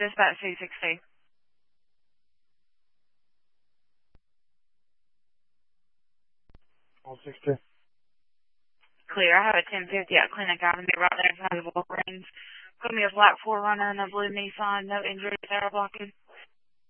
Dispatch 260. All 60. Clear. I have a 1050 at Clinic Avenue right there inside of Walgreens. Put me a black 4Runner and a blue Nissan. No injuries, arrow blocking.